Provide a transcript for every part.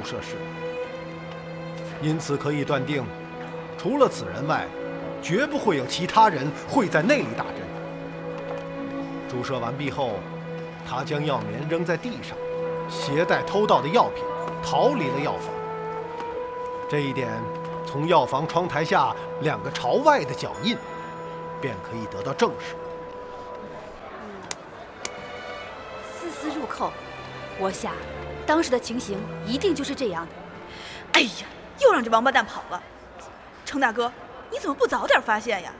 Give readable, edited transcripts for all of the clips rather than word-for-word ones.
射室。因此可以断定，除了此人外，绝不会有其他人会在那里打针。注射完毕后，他将药棉扔在地上，携带偷盗的药品逃离了药房。这一点从药房窗台下2个朝外的脚印便可以得到证实。 丝丝入扣，我想当时的情形一定就是这样的。 哎呀，又让这王八蛋跑了！程大哥，你怎么不早点发现呀？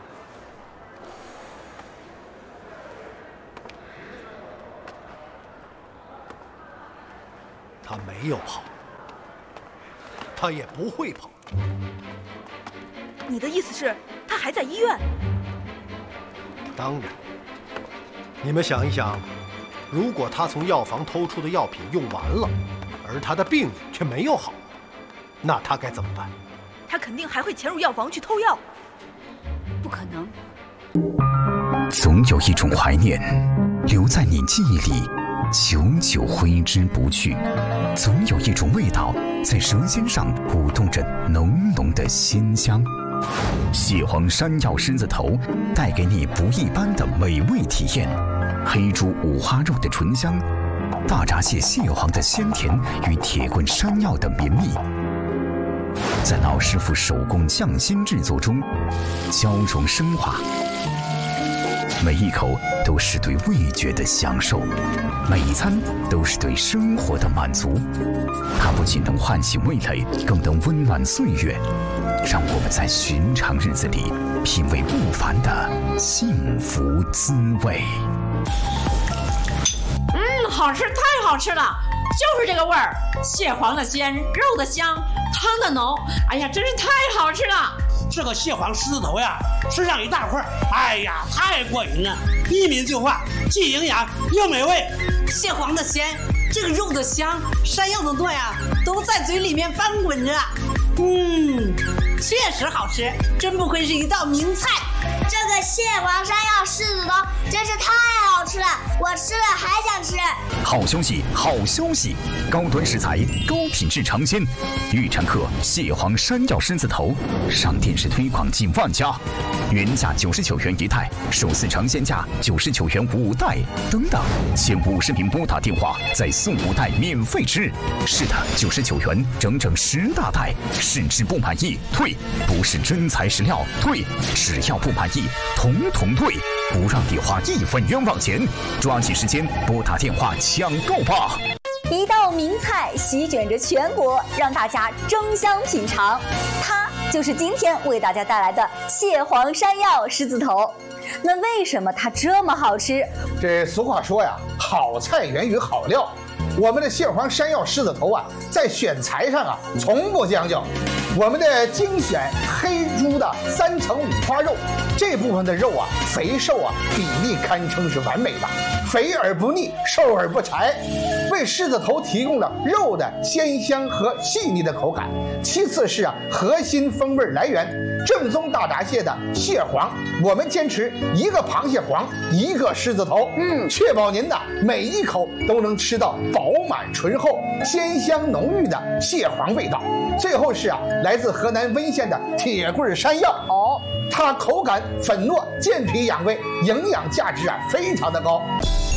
他没有跑，他也不会跑。 你的意思是，他还在医院？ 当然。你们想一想，如果他从药房偷出的药品用完了，而他的病却没有好，那他该怎么办？ 他肯定还会潜入药房去偷药。 不可能。 总有一种怀念留在你记忆里，久久挥之不去。总有一种味道在舌尖上舞动着浓浓的鲜香。蟹黄山药狮子头带给你不一般的美味体验。黑猪五花肉的醇香，大闸蟹蟹黄的鲜甜与铁棍山药的绵密，在老师傅手工匠心制作中交融升华。每一口都是对味觉的享受，每一餐都是对生活的满足。它不仅能唤起味蕾，更能温暖岁月，让我们在寻常日子里品味不凡的幸福滋味。 好吃，太好吃了，就是这个味儿，蟹黄的鲜，肉的香，汤的浓，哎呀，真是太好吃了。 这个蟹黄狮子头呀，吃上一大块，哎呀，太过瘾了，一抿就化，既营养又美味。 蟹黄的鲜，这个肉的香，山药的糯呀，都在嘴里面翻滚着。确实好吃，真不愧是一道名菜。 这个蟹黄山药狮子头真是太好吃了，我吃了还想吃。 好消息，好消息！高端食材，高品质尝鲜，预产客蟹黄山药狮子头上电视推广近万家，原价99元一袋，首次尝鲜价99元5袋，等等，前50名拨打电话再送5袋免费吃。是的，99元整整10大袋，试吃不满意退，不是真材实料退，只要不满意统统退，不让你花1分冤枉钱，抓紧时间拨打电话抢购吧！ 一道名菜席卷着全国，让大家争相品尝。它就是今天为大家带来的蟹黄山药狮子头。那为什么它这么好吃？ 这俗话说呀，好菜源于好料。我们的蟹黄山药狮子头啊，在选材上啊，从不将就。我们的精选黑猪的3层五花肉，这部分的肉啊，肥瘦啊比例堪称是完美的，肥而不腻，瘦而不柴，为狮子头提供了肉的鲜香和细腻的口感。其次是核心风味来源，正宗大闸蟹的蟹黄，我们坚持1个螃蟹黄1个狮子头，确保您的每一口都能吃到饱满醇厚、鲜香浓郁的蟹黄味道。最后是来自河南温县的铁棍山药，它口感粉糯，健脾养胃，营养价值非常的高。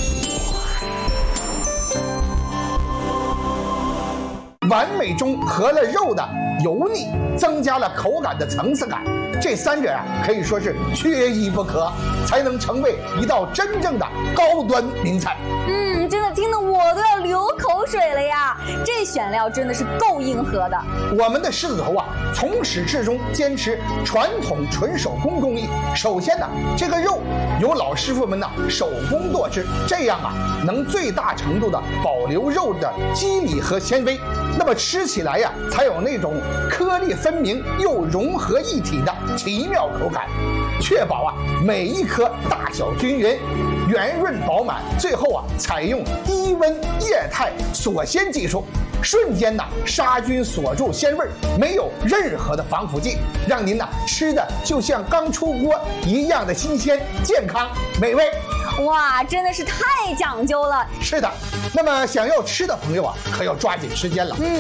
完美中和了肉的油腻，增加了口感的层次感，这3者可以说是缺一不可，才能成为一道真正的高端名菜。 真的听得我都要流口水了呀！这选料真的是够硬核的。 我们的狮子头从始至终坚持传统纯手工工艺。首先这个肉由老师傅们手工剁制，这样能最大程度的保留肉的肌理和纤维，那么吃起来才有那种颗粒分明又融合一体的奇妙口感，确保每一颗大小均匀、圆润饱满。最后采用低温液态锁鲜技术，瞬间杀菌锁住鲜味，没有任何的防腐剂，让您吃的就像刚出锅一样的新鲜、健康、美味。 哇，真的是太讲究了。 是的，那么想要吃的朋友可要抓紧时间了。